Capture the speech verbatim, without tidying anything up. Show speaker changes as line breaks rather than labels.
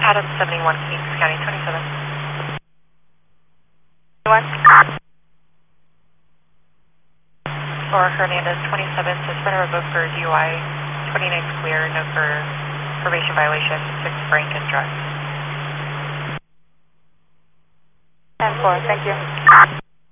Adam seventy-one, Kings County, twenty-seven. One. For Hernandez, twenty-seven, suspended revoke for D U I, twenty-nine clear, no for probation violation, six frank and drug.
ten four, thank you.